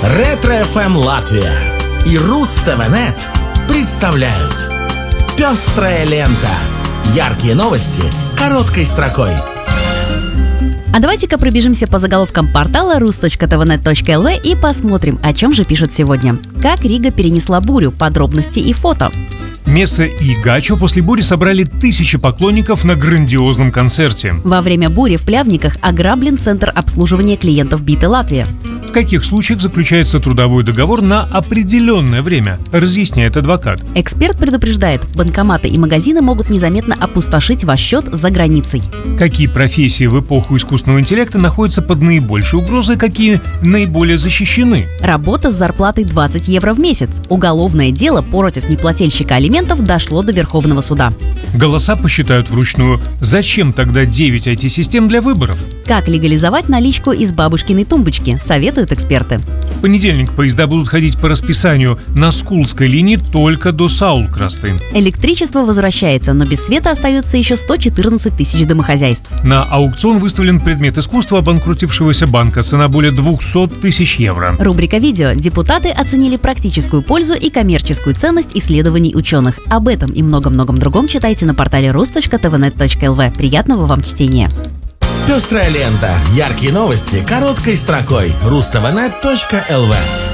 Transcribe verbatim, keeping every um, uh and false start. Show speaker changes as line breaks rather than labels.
Ретро-эф эм Латвия и Руз-ТВ.нет представляют «Пестрая лента». Яркие новости короткой строкой.
А давайте-ка пробежимся по заголовкам портала рус точка тэ вэ нет точка эл ви и посмотрим, о чем же пишут сегодня. Как Рига перенесла бурю, подробности и фото.
Меса и Гачо после бури собрали тысячи поклонников на грандиозном концерте.
Во время бури в Плявниках ограблен центр обслуживания клиентов Биты Латвия.
В каких случаях заключается трудовой договор на определенное время, разъясняет адвокат.
Эксперт предупреждает, банкоматы и магазины могут незаметно опустошить ваш счет за границей.
Какие профессии в эпоху искусственного интеллекта находятся под наибольшей угрозой, какие наиболее защищены?
Работа с зарплатой двадцать евро в месяц. Уголовное дело против неплательщика алиментов дошло до Верховного суда.
Голоса посчитают вручную. Зачем тогда девять ай ти-систем для выборов?
Как легализовать наличку из бабушкиной тумбочки, советуют эксперты.
В понедельник поезда будут ходить по расписанию на Скулской линии только до Саулкрасты.
Электричество возвращается, но без света остается еще сто четырнадцать тысяч домохозяйств.
На аукцион выставлен предмет искусства обанкротившегося банка. Цена более двести тысяч евро.
Рубрика «Видео». Депутаты оценили практическую пользу и коммерческую ценность исследований ученых. Об этом и многом-многом другом читайте на портале рус точка тэ вэ нет точка эл ви. Приятного вам чтения!
«Пестрая лента». Яркие новости короткой строкой. рус точка тэ вэ нет точка эл ви.